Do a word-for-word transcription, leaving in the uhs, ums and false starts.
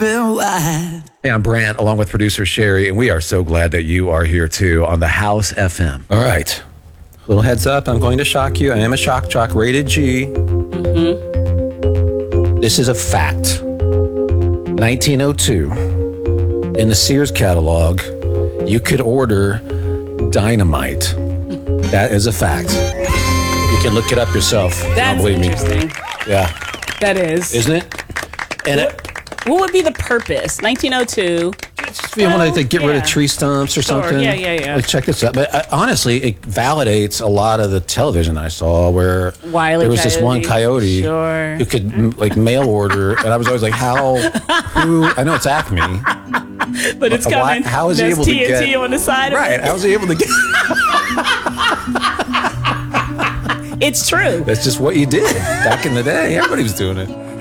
open wide. Hey, I'm Brant, along with producer Sherry, and we are so glad that you are here too on the House F M. All right. Little heads up, I'm going to shock you. I am a shock jock, rated G. Mm-hmm. This is a fact. nineteen oh two, in the Sears catalog, you could order dynamite. That is a fact. You can look it up yourself. if you don't That's believe me. interesting. Yeah. That is. Isn't it? And it, What would be the purpose? nineteen oh two. If you want to like, get rid of yeah. tree stumps or Sure. something. Yeah, yeah, yeah. Like, check this out. But uh, honestly, it validates a lot of the television I saw where Wile E. there was this one coyote Sure. who could m- like mail order, and I was always like, how? Who? I know it's Acme. But it's Why- coming. how is he There's able to T N T get- on the side Right? of How was he able to get? it. It's true. That's just what you did back in the day. Everybody was doing it.